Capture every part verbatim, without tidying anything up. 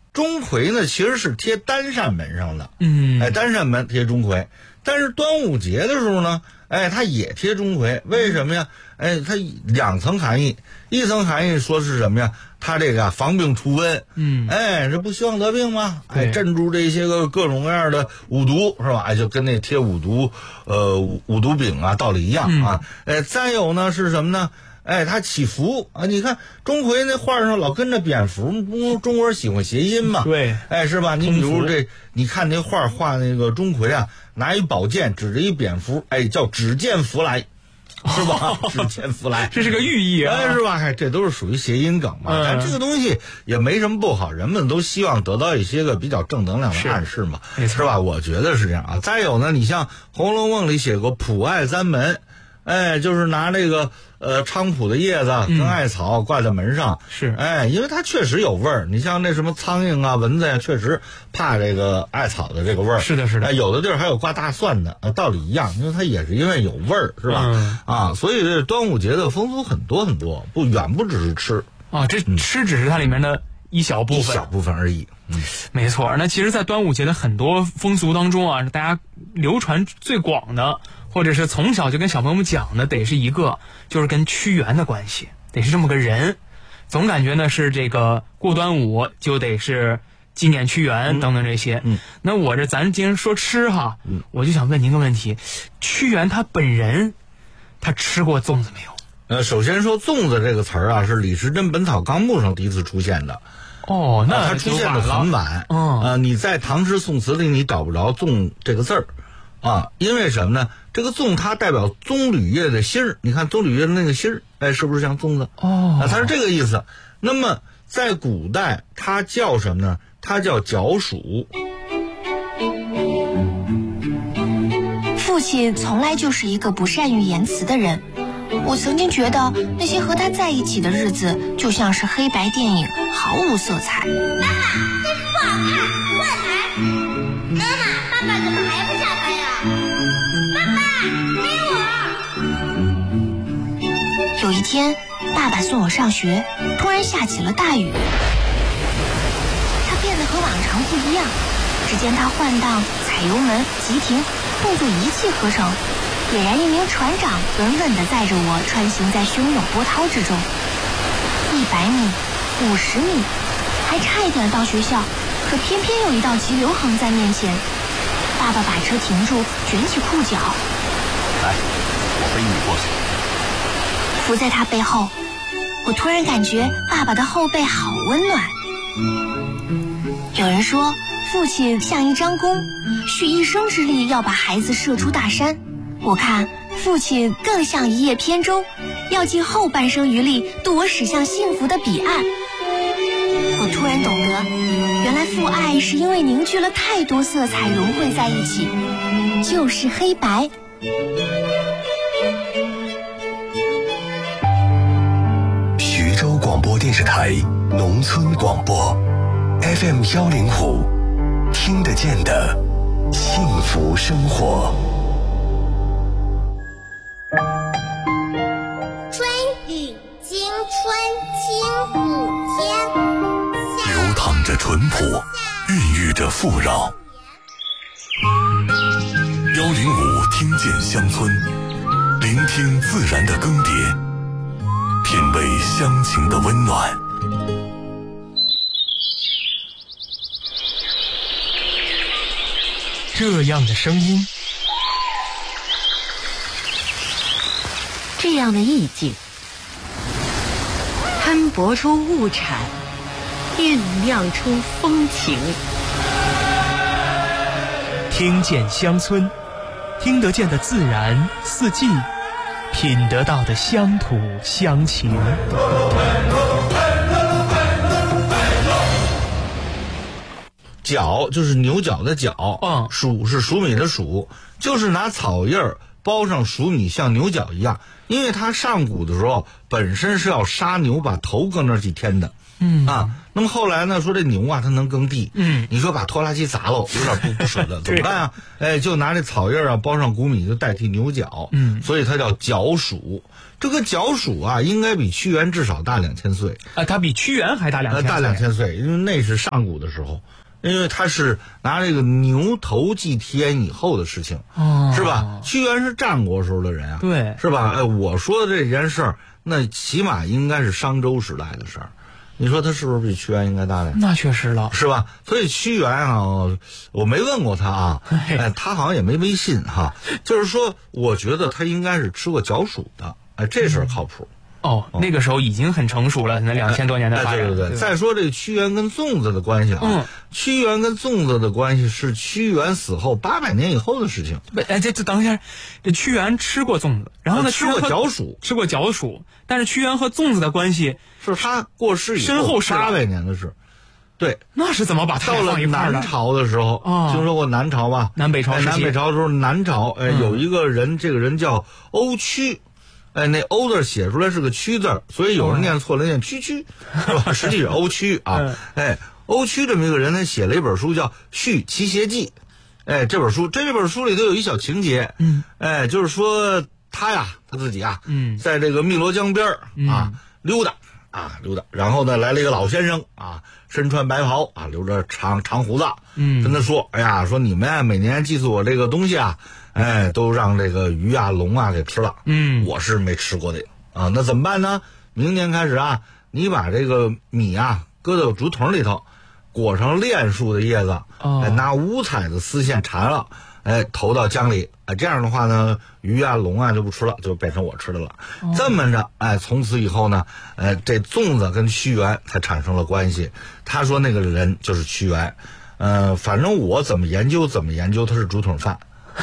钟馗呢其实是贴单扇门上的， 嗯， 哎，单扇门贴钟馗。但是端午节的时候呢，哎，它也贴钟馗，为什么呀？哎，它两层含义，一层含义说是什么呀？它这个防病除瘟， 嗯， 哎，这不希望得病吗？哎，镇住这些个各种各样的五毒是吧？哎，就跟那贴五毒，呃，五五毒饼啊道理一样啊。哎、嗯，再有呢是什么呢？哎，他祈福啊！你看钟馗那画上老跟着蝙蝠，中国人喜欢谐音嘛？ 对， 哎，是吧？你比如这，你看那画画那个钟馗啊，拿一宝剑指着一蝙蝠，哎，叫只见福来，是吧？只见福来， 这是个寓意啊， 哎，是吧？哎，这都是属于谐音梗嘛。嗯、但这个东西也没什么不好，人们都希望得到一些个比较正能量的暗示嘛，是, 是吧？我觉得是这样啊。再有呢，你像《红楼梦》里写过普爱三门。哎，就是拿这个呃菖蒲的叶子跟艾草挂在门上， 嗯、是， 哎，因为它确实有味儿。你像那什么苍蝇啊、蚊子呀、啊，确实怕这个艾草的这个味儿。 是的，是的。 哎，有的地儿还有挂大蒜的，道理一样，因为它也是因为有味儿，是吧？ 嗯、 啊，所以这端午节的风俗很多很多，不远不只是吃啊，这吃只是它里面的一小部分， 一小部分而已。嗯， 没错。那其实，在端午节的很多风俗当中啊，大家流传最广的。或者是从小就跟小朋友们讲的，得是一个就是跟屈原的关系，得是这么个人。总感觉呢是这个过端午就得是纪念屈原等等这些。 嗯，嗯那我这咱今天说吃哈，嗯，我就想问您个问题：屈原他本人他吃过粽子没有？ 呃，首先说粽子这个词儿啊，是李时珍《本草纲目》上第一次出现的。 哦，那它出现的很晚。 嗯， 呃，你在唐诗宋词里你找不着粽这个字儿。啊，因为什么呢？这个粽它代表棕榈叶的芯儿，你看棕榈叶的那个芯儿，哎，是不是像粽子？ 哦， 啊，它是这个意思。那么在古代，它叫什么呢？它叫角黍。 父亲从来就是一个不善于言辞的人，我曾经觉得那些和他在一起的日子就像是黑白电影，毫无色彩。 妈妈，这不好看，换台。妈妈，爸爸怎么还不下台呀？爸爸，给我！有一天，爸爸送我上学，突然下起了大雨。他变得和往常不一样，只见他换挡、踩油门、急停，动作一气呵成，俨然一名船长，稳稳地载着我穿行在汹涌波涛之中。一百米，五十米，还差一点到学校。可偏偏有一道急流横在面前，爸爸把车停住，卷起裤脚， 来，我背你过去。 伏在他背后，我突然感觉爸爸的后背好温暖。有人说，父亲像一张弓，蓄一生之力要把孩子射出大山。我看父亲更像一叶扁舟，要尽后半生余力渡我驶向幸福的彼岸。我突然懂得，原来父爱是因为凝聚了太多色彩融汇在一起，就是黑白。 徐州广播电视台农村广播 F M 幺零五，听得见的幸福生活。 春雨惊春清谷间， 流淌着淳朴，孕育着富饶。幺零五听见乡村，聆听自然的更迭，品味乡情的温暖。 这样的声音， 这样的意境，摊薄出物产，酝酿出风情。 听见乡村，听得见的自然四季，品得到的乡土乡情。 角就是牛角的角， 嗯， 黍是黍米的黍，就是拿草叶儿包上黍米，像牛角一样。因为它上古的时候本身是要杀牛，把头搁那儿几天的， 嗯啊， 那么后来呢，说这牛啊，它能耕地， 嗯， 你说把拖拉机砸了，有点不不舍得，怎么办啊？哎，就拿这草叶啊包上谷米，就代替牛角， 嗯， 所以它叫角黍。这个角黍啊，应该比屈原至少大两千岁啊，它比屈原还大两千岁， 大两千岁，因为那是上古的时候。因为他是拿这个牛头祭天以后的事情， 哦， 是吧？屈原是战国时候的人啊， 对， 是吧？哎，我说的这件事儿，那起码应该是商周时代的事儿。你说他是不是比屈原应该大点？ 那确实了， 是吧？所以屈原啊，我没问过他啊，哎，他好像也没微信哈。就是说，我觉得他应该是吃过角黍的，哎，这事儿靠谱。 哦，那个时候已经很成熟了，那两千多年的发展。 对对对。 对再说这个屈原跟粽子的关系啊， 嗯， 屈原跟粽子的关系是屈原死后八百年以后的事情。 不，哎，这这等一下，这屈原吃过粽子，然后呢， 吃过角黍， 吃过角黍，但是屈原和粽子的关系是他过世以后身后事八百年的事。对， 那是怎么把它到了放一块儿的？ 南朝的时候， 哦， 听说过南朝吧？ 南北朝时期， 哎、南北朝的时候，南朝哎、嗯、有一个人，这个人叫欧屈。哎，那欧字写出来是个屈字，所以有人念错了，念屈屈，是吧？实际是欧屈啊。哎，欧屈这么一个人，他写了一本书叫《续齐邪记》。哎，这本书，这本书里头有一小情节， 嗯， 哎，就是说他呀，他自己啊， 嗯， 在这个汨罗江边儿啊、嗯、溜达啊溜达，然后呢来了一个老先生啊，身穿白袍啊，留着长长胡子， 嗯， 跟他说，哎呀，说你们呀每年祭祀我这个东西啊。哎，都让这个鱼啊、龙啊给吃了。 嗯， 我是没吃过的啊。那怎么办呢？明年开始啊，你把这个米啊搁到竹筒里头，裹上楝树的叶子， 哦， 哎，拿五彩的丝线缠了，哎，投到江里。哎，这样的话呢，鱼啊、龙啊就不吃了，就变成我吃的了。 哦， 这么着，哎，从此以后呢，哎，这粽子跟屈原才产生了关系。他说那个人就是屈原。呃，反正我怎么研究怎么研究，他是竹筒饭。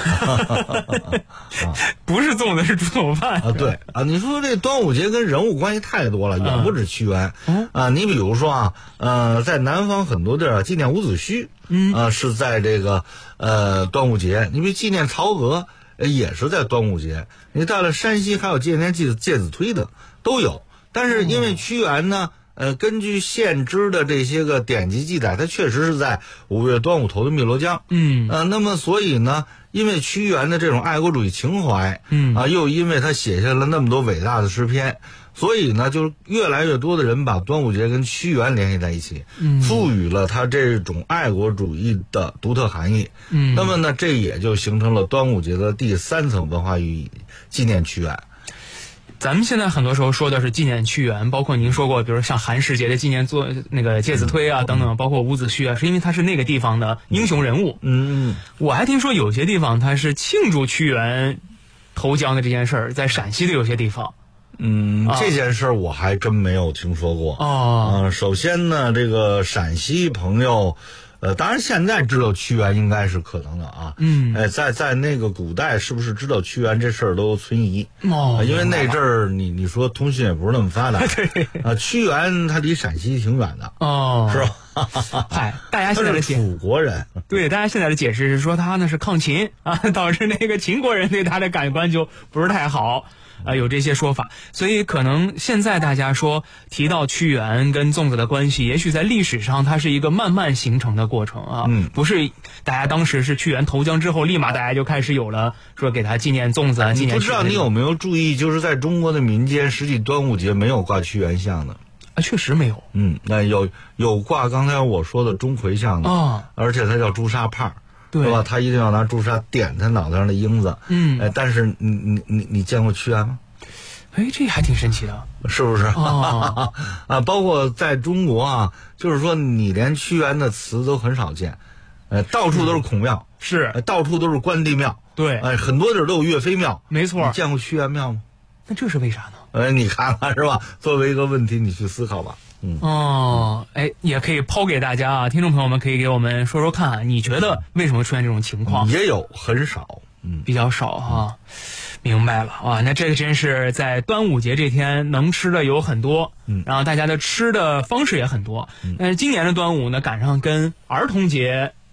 不是粽子，是竹筒饭啊！对啊，你说这端午节跟人物关系太多了，远不止屈原、 嗯、 啊。你比如说啊，呃，在南方很多地儿纪念伍子胥， 嗯啊是在这个呃端午节。你比如纪念曹娥，也是在端午节。你到了山西，还有纪念介介子推的都有。但是因为屈原呢，呃，根据现知的这些个典籍记载，他确实是在五月端午头的汨罗江。 嗯， 呃，那么所以呢。因为屈原的这种爱国主义情怀， 嗯啊，又因为他写下了那么多伟大的诗篇，所以呢，就越来越多的人把端午节跟屈原联系在一起， 嗯， 赋予了他这种爱国主义的独特含义。 嗯， 那么呢，这也就形成了端午节的第三层文化寓意，纪念屈原。 咱们现在很多时候说的是纪念屈原，包括您说过，比如像寒食节的纪念做那个介子推啊、嗯、等等，包括伍子胥啊，是因为他是那个地方的英雄人物。 嗯， 我还听说有些地方他是庆祝屈原投江的这件事儿，在陕西的有些地方。 嗯，这件事儿我还真没有听说过。 哦， 嗯、呃，首先呢，这个陕西朋友。呃，当然现在知道屈原应该是可能的啊。 嗯， 哎，在在那个古代，是不是知道屈原这事儿都存疑？ 哦， 因为那阵儿你你说通讯也不是那么发达。 对。 啊，屈原他离陕西挺远的。 哦， 是吧？ 嗨，大家现在的解楚国人。 对，大家现在的解释是说他呢是抗秦啊，导致那个秦国人对他的感官就不是太好。啊、呃，有这些说法，所以可能现在大家说提到屈原跟粽子的关系，也许在历史上它是一个慢慢形成的过程啊， 嗯， 不是大家当时是屈原投江之后，立马大家就开始有了说给他纪念粽子啊，纪念。 不知道你有没有注意，就是在中国的民间，实际端午节没有挂屈原像的啊，确实没有。 嗯，那有有挂刚才我说的钟馗像的啊， 而且它叫朱砂帕。 对是吧？他一定要拿朱砂点他脑袋上的缨子。 嗯， 哎，但是你你你你见过屈原吗？ 哎，这还挺神奇的， 是不是？ 哦、 啊，包括在中国啊，就是说你连屈原的词都很少见，呃，到处都是孔庙， 是、 呃，到处都是关帝庙， 对， 哎、呃，很多地儿都有岳飞庙， 没错。 你见过屈原庙吗？ 那这是为啥呢？ 呃，你看看是吧？作为一个问题，你去思考吧。嗯哦，哎，也可以抛给大家啊，听众朋友们可以给我们说说看，你觉得为什么出现这种情况？ 也有很少，嗯， 比较少哈。明白了啊，那这个真是在端午节这天能吃的有很多， 嗯， 然后大家的吃的方式也很多，嗯，但是今年的端午呢，赶上跟儿童节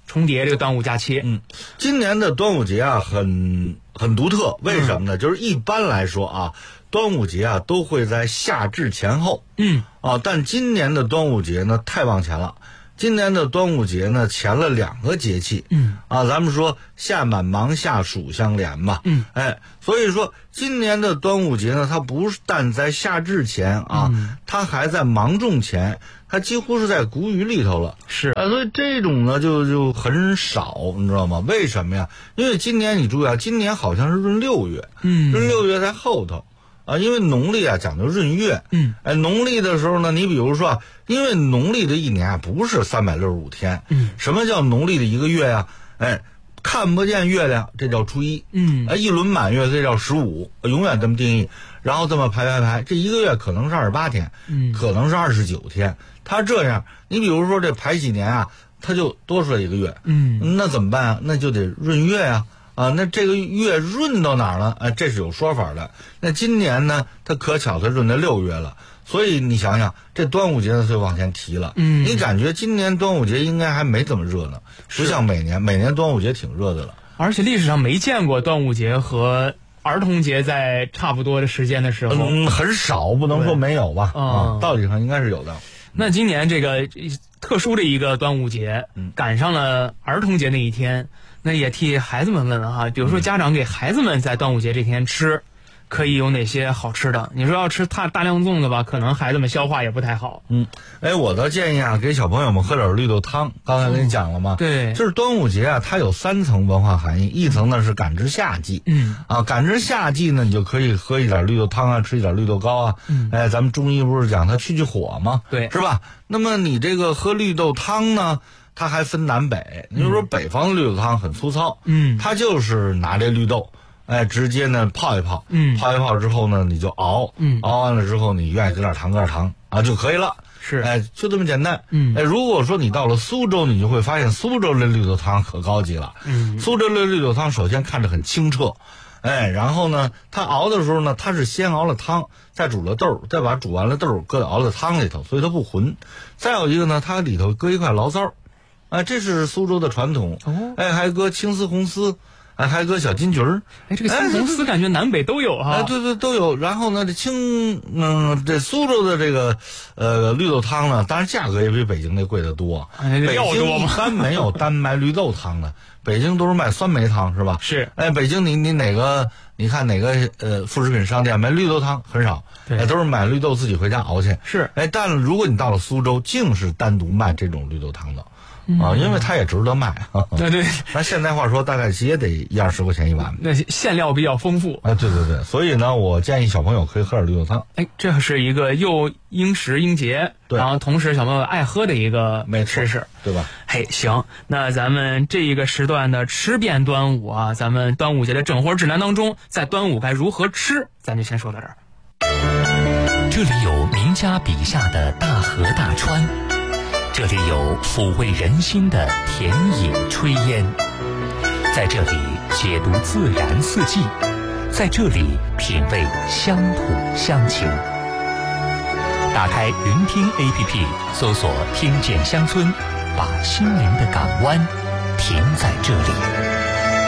重叠这个端午假期。 嗯，今年的端午节啊，很很独特，为什么呢？嗯、就是一般来说啊，端午节啊都会在夏至前后。 嗯， 啊，但今年的端午节呢太往前了。今年的端午节呢，前了两个节气， 嗯， 啊，咱们说夏满芒夏暑相连嘛， 嗯， 哎，所以说今年的端午节呢，它不但在夏至前啊， 嗯、 它还在芒种前，它几乎是在谷雨里头了， 是， 啊，所以这种呢就就很少，你知道吗？为什么呀？因为今年你注意啊，今年好像是闰六月， 嗯， 闰六月在后头。啊，因为农历啊讲究闰月， 嗯， 哎，农历的时候呢，你比如说，因为农历的一年啊不是三百六十五天， 嗯， 什么叫农历的一个月呀、啊？哎，看不见月亮，这叫初一， 嗯， 哎，一轮满月这叫十五，永远这么定义，然后这么排排排，这一个月可能是二十八天， 嗯， 可能是二十九天，它这样，你比如说这排几年啊，它就多出来一个月， 嗯， 那怎么办啊？那就得闰月呀、啊。啊，那这个月闰到哪儿了？哎，这是有说法的。那今年呢，它可巧它闰到六月了，所以你想想，这端午节呢就往前提了。 嗯， 你感觉今年端午节应该还没怎么热呢，不像每年，每年端午节挺热的了。 而且历史上没见过端午节和儿童节在差不多的时间的时候， 嗯，很少，不能说没有吧？啊，道理上应该是有的。 那今年这个特殊的一个端午节， 嗯、 赶上了儿童节那一天。那也替孩子们问问哈，比如说家长给孩子们在端午节这天吃，可以有哪些好吃的？你说要吃大大量粽子吧，可能孩子们消化也不太好。 嗯，哎，我倒建议啊，给小朋友们喝点绿豆汤。刚才跟你讲了吗？ 嗯、对， 就是端午节啊，它有三层文化含义，一层呢是感知夏季， 嗯， 啊，感知夏季呢，你就可以喝一点绿豆汤啊，吃一点绿豆糕啊， 嗯， 哎，咱们中医不是讲它去去火吗？ 对， 是吧？那么你这个喝绿豆汤呢？它还分南北，你就说北方的绿豆汤很粗糙， 嗯， 它就是拿这绿豆，哎，直接呢泡一泡， 嗯， 泡一泡之后呢，你就熬， 嗯， 熬完了之后，你愿意搁点糖搁点糖啊就可以了， 是， 哎，就这么简单， 嗯， 哎，如果说你到了苏州，你就会发现苏州的绿豆汤可高级了， 嗯， 苏州的绿豆汤首先看着很清澈，哎，然后呢，它熬的时候呢，它是先熬了汤，再煮了豆，再把煮完了豆搁到熬的汤里头，所以它不浑。再有一个呢，它里头搁一块醪糟。哎，这是苏州的传统。 哦， 哎，还搁青丝、红丝，哎，还搁小金桔儿。 哎，这个青红丝感觉南北都有哈。 哎，对对都有。然后呢，这青，嗯，这苏州的这个呃绿豆汤呢，当然价格也比北京那贵得多。 哎， 北京一般没有单卖绿豆汤的，北京都是卖酸梅汤，是吧？ 是。 哎，北京你你哪个？你看哪个呃副食品商店卖绿豆汤很少， 对， 都是买绿豆自己回家熬去。 是。 哎，但如果你到了苏州，净是单独卖这种绿豆汤的。啊，因为它也值得卖。 对对， 那现代话说，大概也得一二十块钱一碗。 那馅料比较丰富。 啊，对对对，所以呢，我建议小朋友可以喝点绿豆汤。 哎，这是一个又应时应节，然后同时小朋友爱喝的一个吃食， 对吧？ 嘿，行，那咱们这一个时段的吃遍端午啊，咱们端午节的整活指南当中，在端午该如何吃，咱就先说到这儿。 这里有名家笔下的大河大川。这里有抚慰人心的田野炊烟，在这里解读自然四季，在这里品味乡土乡情。打开云听 A P P， 搜索“听见乡村”，把心灵的港湾停在这里。